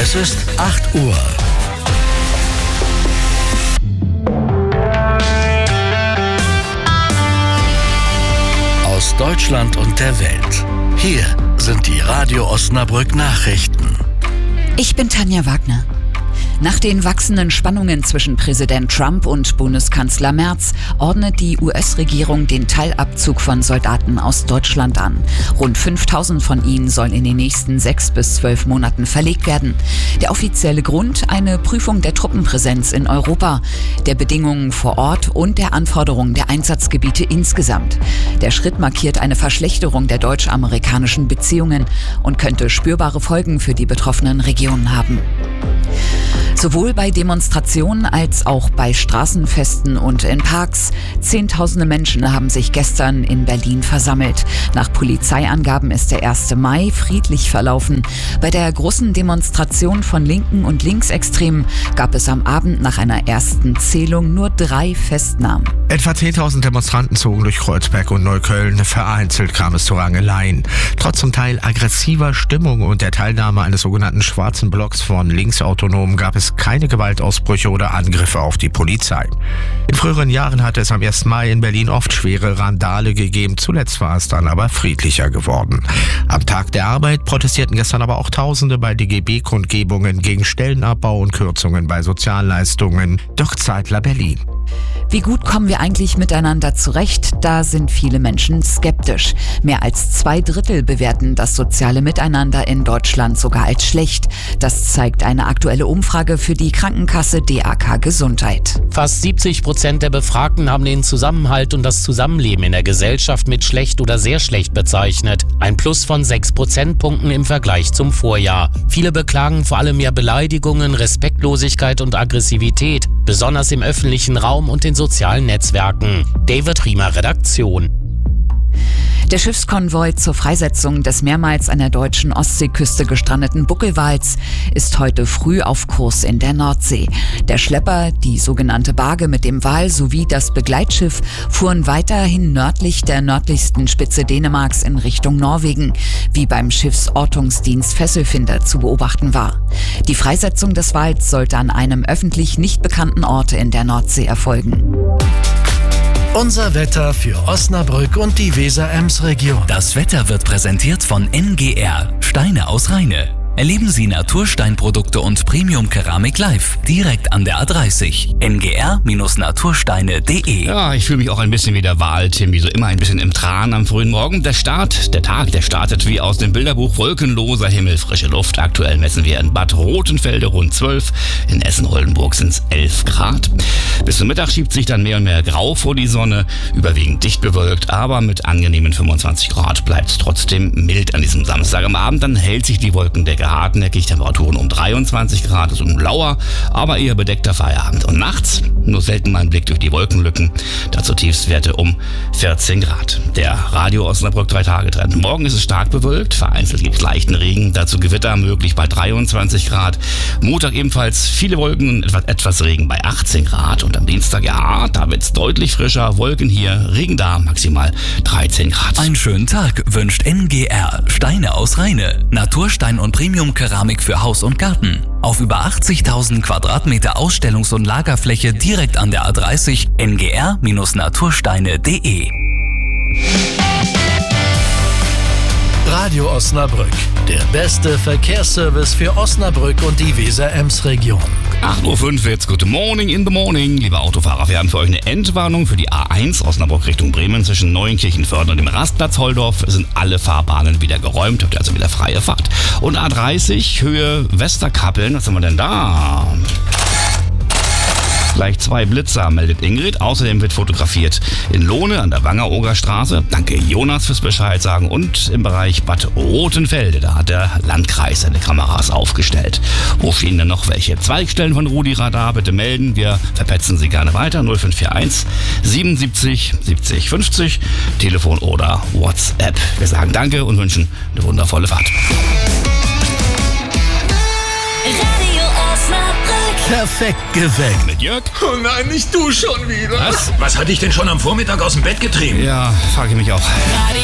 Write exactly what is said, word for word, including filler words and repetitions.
Es ist acht Uhr. Aus Deutschland und der Welt. Hier sind die Radio Osnabrück Nachrichten. Ich bin Tanja Wagner. Nach den wachsenden Spannungen zwischen Präsident Trump und Bundeskanzler Merz ordnet die U S-Regierung den Teilabzug von Soldaten aus Deutschland an. Rund fünftausend von ihnen sollen in den nächsten sechs bis zwölf Monaten verlegt werden. Der offizielle Grund: eine Prüfung der Truppenpräsenz in Europa, der Bedingungen vor Ort und der Anforderungen der Einsatzgebiete insgesamt. Der Schritt markiert eine Verschlechterung der deutsch-amerikanischen Beziehungen und könnte spürbare Folgen für die betroffenen Regionen haben. Sowohl bei Demonstrationen als auch bei Straßenfesten und in Parks. Zehntausende Menschen haben sich gestern in Berlin versammelt. Nach Polizeiangaben ist der erste Mai friedlich verlaufen. Bei der großen Demonstration von Linken und Linksextremen gab es am Abend nach einer ersten Zählung nur drei Festnahmen. Etwa zehntausend Demonstranten zogen durch Kreuzberg und Neukölln. Vereinzelt kam es zu Rangeleien. Trotz zum Teil aggressiver Stimmung und der Teilnahme eines sogenannten schwarzen Blocks von Linksautonomen gab es keine Gewaltausbrüche oder Angriffe auf die Polizei. In früheren Jahren hatte es am ersten Mai in Berlin oft schwere Randale gegeben. Zuletzt war es dann aber friedlicher geworden. Am Tag der Arbeit protestierten gestern aber auch Tausende bei D G B-Kundgebungen gegen Stellenabbau und Kürzungen bei Sozialleistungen. Dirk Zeitler, Berlin. Wie gut kommen wir eigentlich miteinander zurecht? Da sind viele Menschen skeptisch. Mehr als zwei Drittel bewerten das soziale Miteinander in Deutschland sogar als schlecht. Das zeigt eine aktuelle Umfrage für die Krankenkasse D A K Gesundheit. Fast siebzig Prozent der Befragten haben den Zusammenhalt und das Zusammenleben in der Gesellschaft mit schlecht oder sehr schlecht bezeichnet. Ein Plus von sechs Prozentpunkten im Vergleich zum Vorjahr. Viele beklagen vor allem mehr Beleidigungen, Respektlosigkeit und Aggressivität, besonders im öffentlichen Raum und in sozialen Netzwerken. David Riemer, Redaktion. Der Schiffskonvoi zur Freisetzung des mehrmals an der deutschen Ostseeküste gestrandeten Buckelwals ist heute früh auf Kurs in der Nordsee. Der Schlepper, die sogenannte Barge mit dem Wal sowie das Begleitschiff fuhren weiterhin nördlich der nördlichsten Spitze Dänemarks in Richtung Norwegen, wie beim Schiffsortungsdienst Fesselfinder zu beobachten war. Die Freisetzung des Wals sollte an einem öffentlich nicht bekannten Ort in der Nordsee erfolgen. Unser Wetter für Osnabrück und die Weser-Ems-Region. Das Wetter wird präsentiert von N G R, Steine aus Rheine. Erleben Sie Natursteinprodukte und Premium-Keramik live, direkt an der A dreißig. N G R Natursteine punkt de. Ja, ich fühle mich auch ein bisschen wie der Wahl-Tim, wie so immer ein bisschen im Tran am frühen Morgen. Der Start, der Tag, der startet wie aus dem Bilderbuch: wolkenloser Himmel, frische Luft. Aktuell messen wir in Bad Rotenfelde rund zwölf, in Essen-Oldenburg sind es elf Grad. Bis zum Mittag schiebt sich dann mehr und mehr Grau vor die Sonne, überwiegend dicht bewölkt, aber mit angenehmen fünfundzwanzig Grad bleibt es trotzdem mild an diesem Samstag. Am Abend dann hält sich die Wolkendecke hartnäckig, Temperaturen um dreiundzwanzig Grad, ist um lauer, aber eher bedeckter Feierabend. Und nachts nur selten mal ein Blick durch die Wolkenlücken, dazu Tiefstwerte um vierzehn Grad. Der Radio Osnabrück drei Tage Trend. Morgen ist es stark bewölkt, vereinzelt gibt es leichten Regen, dazu Gewitter möglich bei dreiundzwanzig Grad. Montag ebenfalls viele Wolken und etwas, etwas Regen bei achtzehn Grad. Und am Dienstag, ja, da wird es deutlich frischer, Wolken hier, Regen da, maximal dreizehn Grad. Einen schönen Tag wünscht N G R, Steine aus Rheine, Naturstein und Premium-Keramik für Haus und Garten. Auf über achtzigtausend Quadratmeter Ausstellungs- und Lagerfläche direkt an der A dreißig. N G R Natursteine punkt de. Radio Osnabrück, der beste Verkehrsservice für Osnabrück und die Weser-Ems-Region. acht Uhr fünf jetzt, good morning in the morning. Liebe Autofahrer, wir haben für euch eine Endwarnung für die A eins Osnabrück Richtung Bremen zwischen Neunkirchenvörden und dem Rastplatz Holdorf. Sind alle Fahrbahnen wieder geräumt, habt ihr also wieder freie Fahrt. Und A dreißig, Höhe Westerkappeln, was haben wir denn da? Gleich zwei Blitzer, meldet Ingrid. Außerdem wird fotografiert in Lohne an der Wangeroger Straße. Danke Jonas fürs Bescheid sagen. Und im Bereich Bad Rotenfelde, da hat der Landkreis seine Kameras aufgestellt. Wo stehen denn noch welche? Zweigstellen von Rudi Radar, bitte melden. Wir verpetzen Sie gerne weiter. null fünf vier eins siebenundsiebzig siebzig fünfzig. Telefon oder WhatsApp. Wir sagen Danke und wünschen eine wundervolle Fahrt. Radio Osnabrück. Perfekt geweckt. Mit Jörg. Oh nein, nicht du schon wieder. Was? Was hatte ich denn schon am Vormittag aus dem Bett getrieben? Ja, frage ich mich auch.